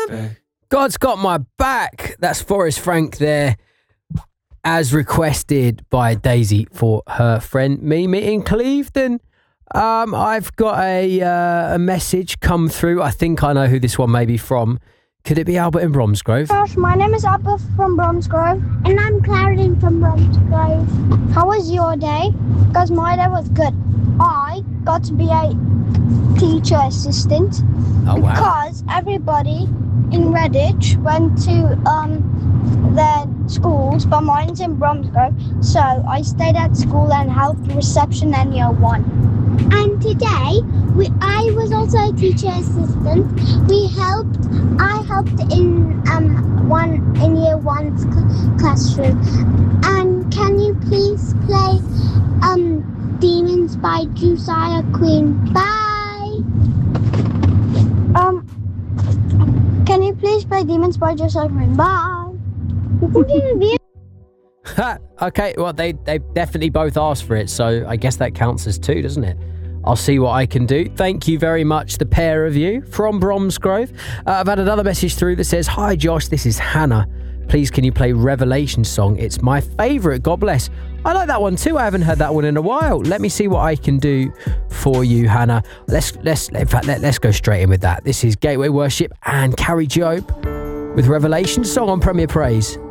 God's got my back. That's Forrest Frank there, as requested by Daisy for her friend Mimi in Clevedon. I've got a message come through. I think I know who this one may be from. Could it be Albert in Bromsgrove? Josh, my name is Albert from Bromsgrove. And I'm Clarendon from Bromsgrove. How was your day? Because my day was good. I got to be a teacher assistant. Oh, wow. Because everybody in Redditch went to their schools, but mine's in Bromsgrove. So I stayed at school and helped reception and year one. And today, I was also a teacher assistant. I helped in year one's classroom. And can you please play Demons by Josiah Quinn? Bye. Can you please play Demons by Josiah Quinn? Bye. Okay, well, they definitely both asked for it, so I guess that counts as two, doesn't it? I'll see what I can do. Thank you very much, the pair of you from Bromsgrove. I've had another message through that says, "Hi Josh, this is Hannah. Please can you play Revelation song? It's my favourite. God bless." I like that one too. I haven't heard that one in a while. Let me see what I can do for you, Hannah. Let's go straight in with that. This is Gateway Worship and Carrie Job with Revelation song on Premier Praise.